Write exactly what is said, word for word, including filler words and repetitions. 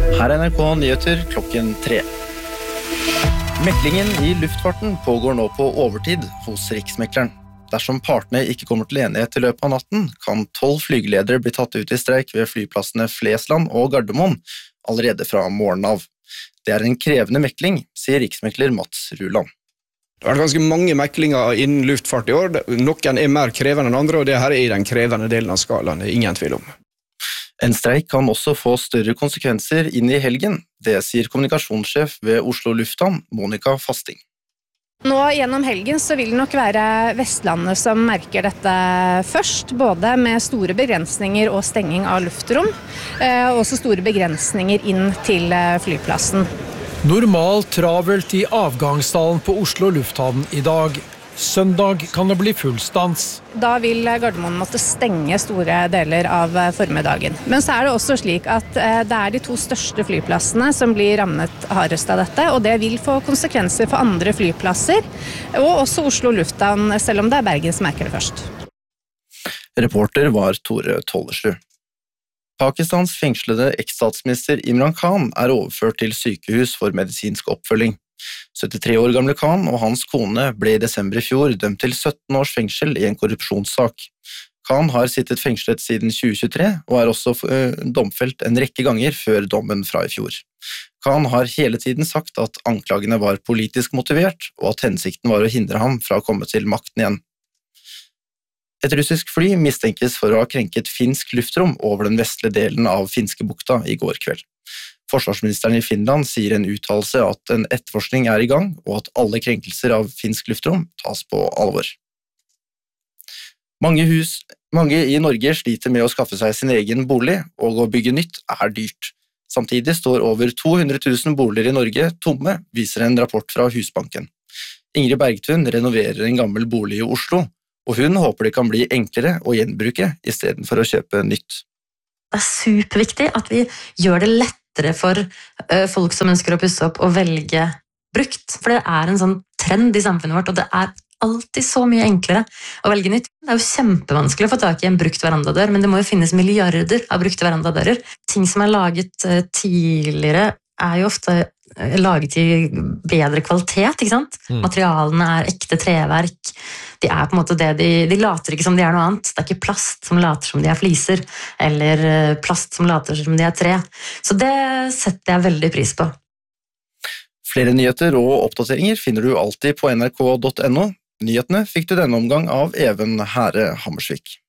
Her er N R K Nyheter klokken tre. Meklingen i luftfarten pågår nå på overtid hos Riksmekleren. Dersom partene ikke kommer til enighet i løpet av natten, kan tolv flygeledere bli tatt ut i streik ved flyplassene Flesland og Gardermoen allerede fra morgenen av. Det er en krevende mekling, sier riksmekler Mats Ruland. Det har vært ganske mange meklinger innen luftfart i år. Noen er mer krevende enn andre, og det her er i den krevende delen av skalaen, det er ingen tvil om. En streik kan også få større konsekvenser inn i helgen. Det sier kommunikasjonssjef ved Oslo Lufthavn, Monica Fasting. Nå gjennom helgen så vil det nok være Vestlandet som merker dette først, både med store begrensninger og stenging av luftrom, og også store begrensninger inn til flyplassen. Normalt travelt i avgangshallen på Oslo Lufthavn i dag. Søndag kan det bli full stans. Da vil Gardermoen måtte stenge store deler av formiddagen. Men så er det også slik at det er de to største flyplassene som blir rammet hardest av dette, og det vil få konsekvenser for andre flyplasser, og også Oslo Lufthavn, selv om det er Bergen som merker det først. Reporter var Tore Tollersrud. Pakistans fengslede eks-statsminister Imran Khan er overført til sykehus for medisinsk oppfølging. syttitre år gamle Khan og hans kone ble i desember i fjor dømt til sytten års fengsel i en korrupsjonssak. Khan har sittet fengslet siden tjue tjuetre og er også domfelt en rekke ganger før dommen fra i fjor. Khan har hele tiden sagt at anklagene var politisk motivert, og at hensikten var å hindre ham fra å komme til makten igjen. Et russisk fly mistenkes for å ha krenket finsk luftrom over den vestlige delen av Finskebukta i går kveld. Forsvarsministeren i Finland sier en uttalelse at en etterforskning er i gang, og at alle krenkelser av finsk luftrom tas på alvor. Mange, hus, mange i Norge sliter med å skaffe seg sin egen bolig, og å bygge nytt er dyrt. Samtidig står over to hundre tusen boliger i Norge tomme, viser en rapport fra Husbanken. Ingrid Bergtun renoverer en gammel bolig i Oslo, og hun håper det kan bli enklere å gjenbruke i stedet for å kjøpe nytt. Det er superviktig at vi gjør det lettere for folk som ønsker å pusse opp og velge brukt. For det er en sånn trend i samfunnet vårt, og det er alltid så mye enklere å velge nytt. Det er jo kjempevanskelig å få tak i en brukt verandadør, men det må jo finnes milliarder av brukte verandadører. Ting som er laget tidligere er jo ofte laget i bedre kvalitet, ikke sant? Mm. Materialene er ekte treverk. De er på en måte det, de, de later ikke som de er noe annet. Det er ikke plast som later som de er fliser, eller plast som later som de er tre. Så det setter jeg veldig pris på. Flere nyheter og oppdateringer finner du alltid på n r k punktum no. Nyhetene fikk du denne omgang av Even Herre Hammersvik.